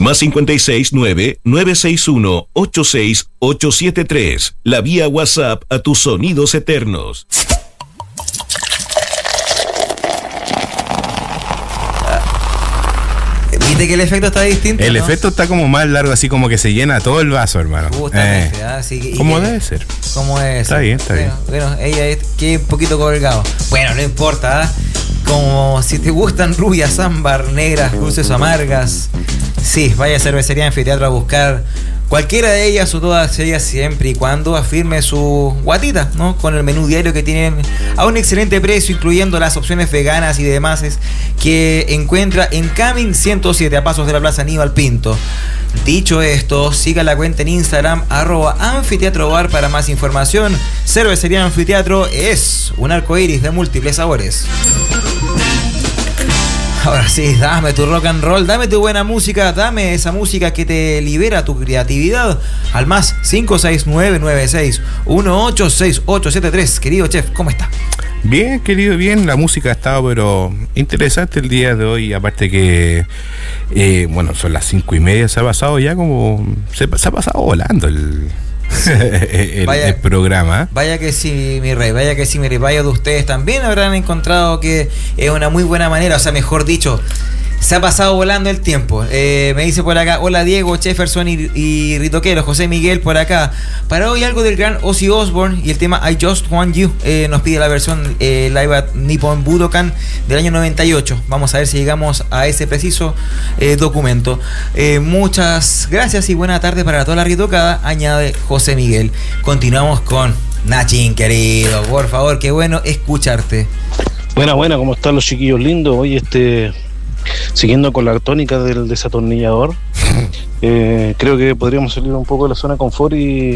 Más 569-961-86873. La vía WhatsApp a tus sonidos eternos. ¿Viste que el efecto está distinto? El efecto está como más largo, así como que se llena todo el vaso, hermano. Justamente, como debe ser. Como es. Está bien, está bien. Bueno, ella es que un poquito colgado. Bueno, no importa, como si te gustan rubias, ámbar, negras, dulces o amargas. Sí, vaya a Cervecería Anfiteatro a buscar cualquiera de ellas o todas ellas, siempre y cuando afirme su guatita, ¿no? Con el menú diario que tienen a un excelente precio, incluyendo las opciones veganas y demás que encuentra en Camin 107, a pasos de la Plaza Aníbal Pinto. Dicho esto, siga la cuenta en Instagram @anfiteatrobar para más información. Cervecería Anfiteatro es un arcoíris de múltiples sabores. Ahora sí, dame tu rock and roll, dame tu buena música, dame esa música que te libera tu creatividad. Al más 56996186873. Querido chef, ¿cómo está? Bien, querido, bien. La música ha estado, pero interesante el día de hoy. Aparte que, son las 5:30. Se ha pasado ya como... Se ha pasado volando el programa. Vaya que sí, mi rey, vaya que sí, mi rey. Vaya de ustedes también habrán encontrado que es una muy buena manera, o sea, mejor dicho, se ha pasado volando el tiempo. Me dice por acá, hola Diego, Jefferson y Ritoquero, José Miguel por acá. Para hoy algo del gran Ozzy Osbourne y el tema I Just Want You. Nos pide la versión live at Nippon Budokan del año 98. Vamos a ver si llegamos a ese preciso documento. Muchas gracias y buena tarde para toda la ritocada, añade José Miguel. Continuamos con Nachín, querido, por favor, qué bueno escucharte. Buena, ¿cómo están los chiquillos lindos? Hoy siguiendo con la tónica del desatornillador, creo que podríamos salir un poco de la zona de confort y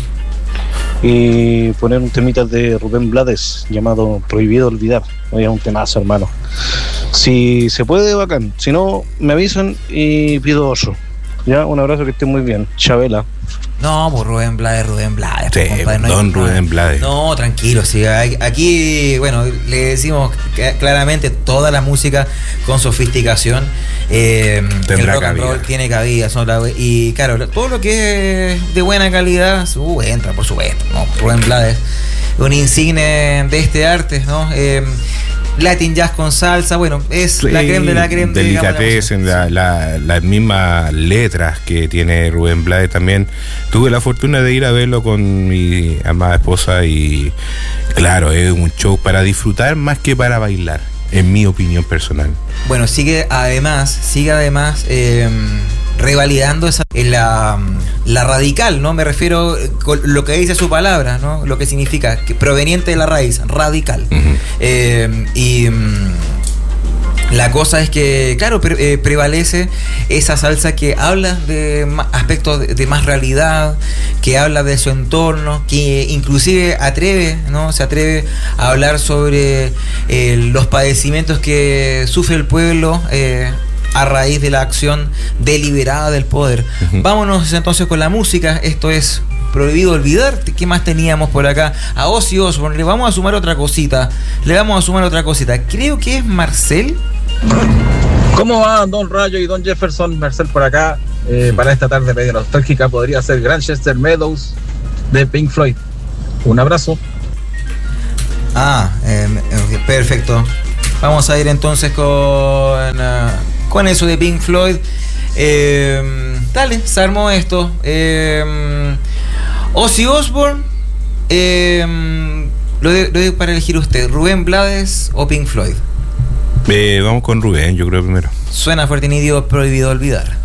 poner un temita de Rubén Blades llamado Prohibido Olvidar. Hoy es un temazo, hermano. Si se puede, bacán. Si no, me avisan y pido otro. Ya, un abrazo, que estén muy bien. Chabela. No, pues Rubén Blades. Sí, compadre, Rubén Blades. No, tranquilo, sí. Aquí, bueno, le decimos claramente toda la música con sofisticación. El rock and roll tiene cabida. Y claro, todo lo que es de buena calidad, entra, por supuesto. No, Rubén Blades, un insigne de este arte, ¿no? Latin Jazz con salsa, bueno, es sí, la creme de la creme. Delicatecen, las mismas letras que tiene Rubén Blades también. Tuve la fortuna de ir a verlo con mi amada esposa y claro, es un show para disfrutar más que para bailar, en mi opinión personal. Bueno, sigue además revalidando la radical, ¿no? Me refiero con lo que dice su palabra, ¿no? Lo que significa, que proveniente de la raíz, radical. Uh-huh. La cosa es que, claro, prevalece esa salsa que habla de aspectos de más realidad, que habla de su entorno, que inclusive se atreve a hablar sobre los padecimientos que sufre el pueblo a raíz de la acción deliberada del poder. Uh-huh. Vámonos entonces con la música. Esto es Prohibido Olvidar. ¿Qué más teníamos por acá? A Ozzy Osbourne le vamos a sumar otra cosita. Creo que es Marcel. ¿Cómo va Don Rayo y Don Jefferson? Marcel por acá. Para esta tarde medio nostálgica podría ser Grantchester Meadows de Pink Floyd. Un abrazo. Perfecto. Vamos a ir entonces con eso de Pink Floyd. Dale, se armó esto. Ozzy Osbourne, lo de para elegir usted, Rubén Blades o Pink Floyd. Vamos con Rubén, yo creo primero. Suena fuerte, Nidio, Prohibido Olvidar.